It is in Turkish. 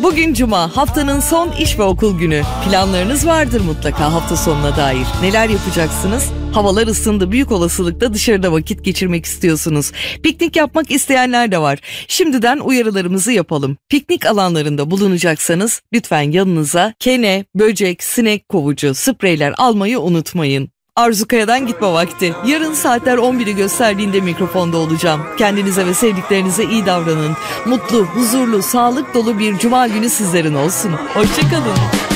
Bugün Cuma, haftanın son iş ve okul günü. Planlarınız vardır mutlaka hafta sonuna dair. Neler yapacaksınız? Havalar ısındı, büyük olasılıkla dışarıda vakit geçirmek istiyorsunuz. Piknik yapmak isteyenler de var. Şimdiden uyarılarımızı yapalım. Piknik alanlarında bulunacaksanız lütfen yanınıza kene, böcek, sinek kovucu, spreyler almayı unutmayın. Arzu Kaya'dan gitme vakti. Yarın saatler 11'i gösterdiğinde mikrofonda olacağım. Kendinize ve sevdiklerinize iyi davranın. Mutlu, huzurlu, sağlık dolu bir cuma günü sizlerin olsun. Hoşça kalın.